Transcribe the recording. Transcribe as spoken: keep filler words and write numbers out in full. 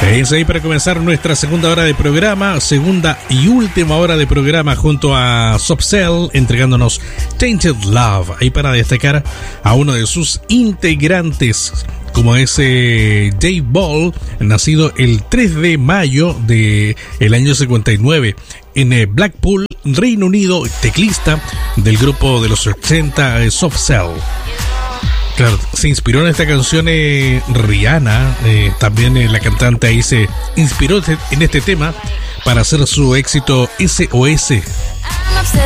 Es ahí para comenzar nuestra segunda hora de programa, segunda y última hora de programa junto a Soft Cell, entregándonos Tainted Love, ahí para destacar a uno de sus integrantes, como es eh, Dave Ball, nacido el tres de mayo del año cincuenta y nueve en eh, Blackpool, Reino Unido, teclista del grupo de los ochenta eh, Soft Cell. Claro, se inspiró en esta canción eh, Rihanna, eh, también eh, la cantante ahí se inspiró en este tema para hacer su éxito S O S.